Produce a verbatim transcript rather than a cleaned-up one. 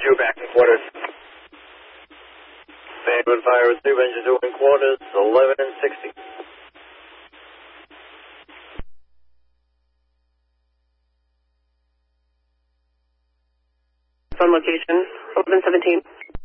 You're back in quarters. Bandwood Fire Receiver, engine two in quarters, eleven and sixty. On location, eleven seventeen.